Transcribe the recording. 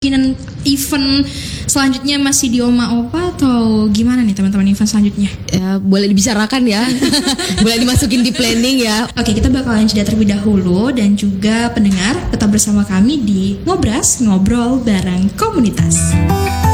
kemungkinan event selanjutnya masih di Oma Opa atau gimana nih teman-teman event selanjutnya? Ya, boleh dibicarakan ya. Boleh dimasukin di planning ya. Oke, kita bakalan jeda terlebih dahulu dan juga pendengar tetap bersama kami di Ngobras, ngobrol bareng komunitas.